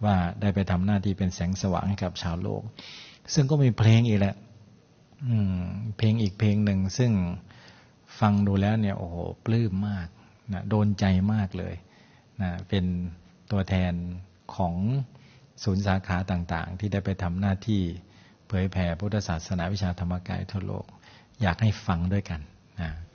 ว่าได้ไปทำหน้าที่เป็นแสงสว่างให้กับชาวโลกซึ่งก็มีเพลงอีกแหละเพลงอีกเพลงหนึ่งซึ่งฟังดูแล้วเนี่ยโอ้โหปลื้มมากนะโดนใจมากเลยนะเป็นตัวแทนของศูนย์สาขาต่างๆที่ได้ไปทำหน้าที่เผยแผ่พุทธศาสนาวิชาธรรมกายทั่วโลกอยากให้ฟังด้วยกันนะ